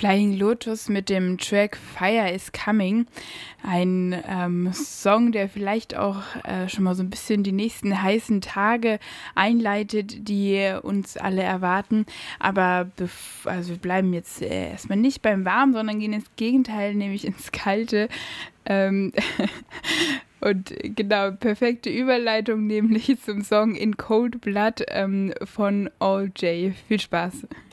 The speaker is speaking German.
Flying Lotus mit dem Track Fire is Coming. Ein Song, der vielleicht auch schon mal so ein bisschen die nächsten heißen Tage einleitet, die uns alle erwarten. Aber wir bleiben jetzt erstmal nicht beim Warmen, sondern gehen ins Gegenteil, nämlich ins Kalte. Ähm, und genau, perfekte Überleitung nämlich zum Song In Cold Blood von All J. Viel Spaß.